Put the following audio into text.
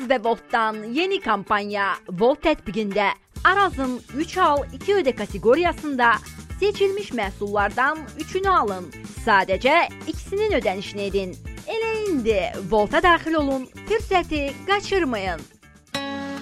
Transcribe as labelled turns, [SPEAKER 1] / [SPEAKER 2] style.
[SPEAKER 1] və Voltdan yeni kampanya Volt tətbiqində Arazın 3 al 2 ödə kateqoriyasında seçilmiş məhsullardan 3-ünü alın. Sadəcə ikisinin ödənişini edin. Elə indi Volta daxil olun, fürsəti qaçırmayın.